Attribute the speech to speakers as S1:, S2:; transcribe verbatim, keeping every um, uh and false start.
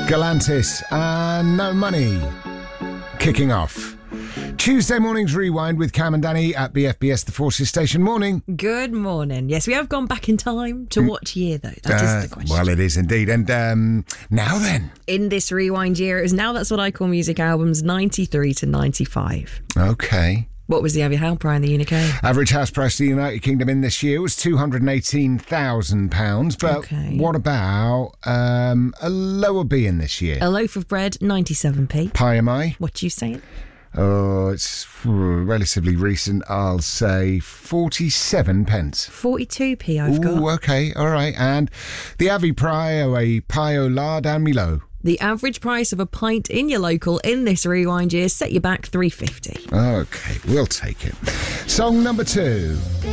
S1: Galantis and No Money. Kicking off. Tuesday morning's Rewind with Cam and Danny at B F B S The Forces Station. Morning.
S2: Good morning. Yes, we have gone back in time to what year, though? That
S1: Uh,
S2: is the question.
S1: Well, it is indeed. And um, now then.
S2: In this Rewind year, it was Now That's What I Call Music albums ninety-three to ninety-five.
S1: Okay.
S2: What was the average house price in the U K?
S1: Average house price in the United Kingdom in this year was two hundred eighteen thousand pounds. But
S2: Okay.
S1: what about um, a lower B in this year?
S2: A loaf of bread, ninety-seven p.
S1: Pie am I?
S2: What you saying?
S1: Oh, it's relatively recent. I'll say forty-seven pence.
S2: forty-two p I've
S1: Ooh,
S2: got.
S1: okay, all right. And the Avi Pry o a pie o lard and Milo.
S2: The average price of a pint in your local in this Rewind year set you back three fifty.
S1: Okay, we'll take it. Song number two.